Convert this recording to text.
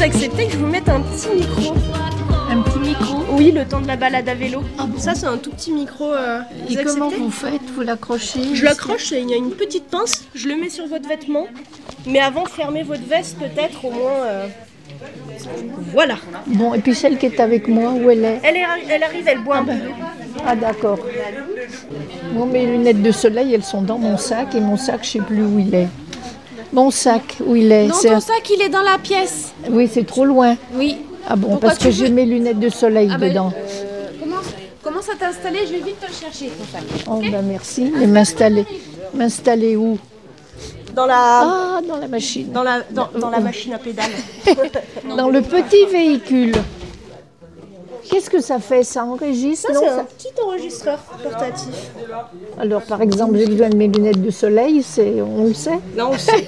vous acceptez que je vous mette un petit micro? Un petit micro. Oui, le temps de la balade à vélo. Ça, c'est un tout petit micro. Vous Et comment acceptez? vous faites? Vous l'accrochez? Je l'accroche, il y a une petite pince, je le mets sur votre vêtement. Mais avant, fermez votre veste peut-être, au moins. Voilà. Bon, et puis celle qui est avec moi, où elle est? Elle arrive, elle boit un peu d'eau. Ah d'accord. Bon, mes lunettes de soleil, elles sont dans mon sac, et mon sac, je ne sais plus où il est. Mon sac, où il est? Non, ton sac, il est dans la pièce. Oui, c'est trop loin. Oui. Ah bon, Pourquoi parce tu que veux- j'ai mes lunettes de soleil dedans. Commence à t'installer, je vais vite te le chercher, ton sac. Oh ben merci, mais m'installer. M'installer où? Dans la, Ah, dans la machine. dans la machine à pédale. Dans le petit véhicule. Qu'est-ce que ça fait? Ça enregistre? Ça, Non, c'est ça- un petit enregistreur portatif. Alors, par exemple, j'ai besoin de mes lunettes de soleil, on le sait. Là, on le sait.